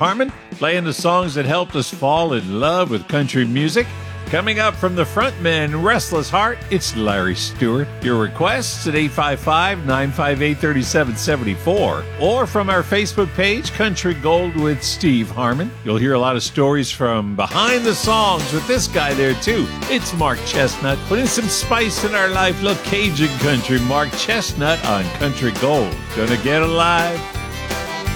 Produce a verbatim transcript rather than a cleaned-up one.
Harmon, playing the songs that helped us fall in love with country music. Coming up from the frontman Restless Heart, it's Larry Stewart. Your requests at eight five five, nine five eight, three seven seven four or from our Facebook page, Country Gold with Steve Harmon. You'll hear a lot of stories from behind the songs with this guy there too. It's Mark Chestnut, putting some spice in our life. Look, Cajun country, Mark Chestnut on Country Gold. Gonna get alive.